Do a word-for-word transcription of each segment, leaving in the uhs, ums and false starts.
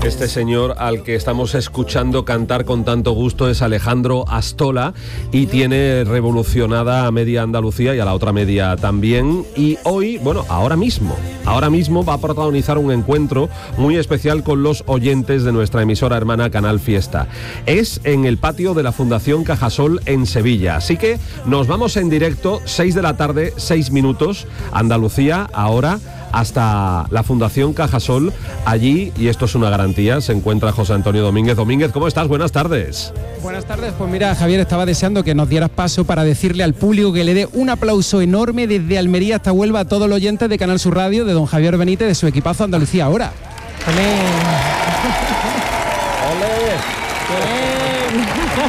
Este señor al que estamos escuchando cantar con tanto gusto es Alejandro Astola y tiene revolucionada a media Andalucía y a la otra media también. Y hoy, bueno, ahora mismo, ahora mismo va a protagonizar un encuentro muy especial con los oyentes de nuestra emisora hermana Canal Fiesta. Es en el patio de la Fundación Cajasol en Sevilla. Así que nos vamos en directo, seis de la tarde, seis minutos, Andalucía, ahora hasta la Fundación Cajasol. Allí, y esto es una garantía, se encuentra José Antonio Domínguez. Domínguez, ¿cómo estás? Buenas tardes. Buenas tardes. Pues mira, Javier, estaba deseando que nos dieras paso para decirle al público que le dé un aplauso enorme desde Almería hasta Huelva a todos los oyentes de Canal Sur Radio, de don Javier Benítez, de su equipazo Andalucía Ahora. ¡Olé! ¡Olé!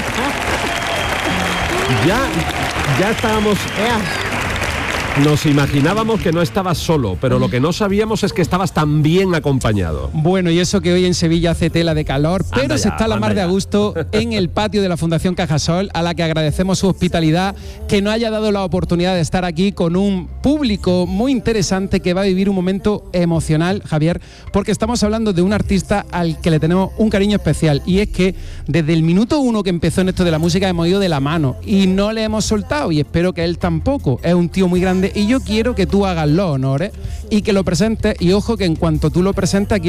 Ya, ya estábamos... Nos imaginábamos que no estabas solo, pero lo que no sabíamos es que estabas tan bien acompañado. Bueno, y eso que hoy en Sevilla hace tela de calor, pero anda se ya, está a la mar de a gusto en el patio de la Fundación Cajasol, a la que agradecemos su hospitalidad, que nos haya dado la oportunidad de estar aquí con un público muy interesante que va a vivir un momento emocional, Javier, porque estamos hablando de un artista al que le tenemos un cariño especial, y es que desde el minuto uno que empezó en esto de la música hemos ido de la mano y no le hemos soltado, y espero que él tampoco. Es un tío muy grande y yo quiero que tú hagas los honores y que lo presentes, y ojo que en cuanto tú lo presentes aquí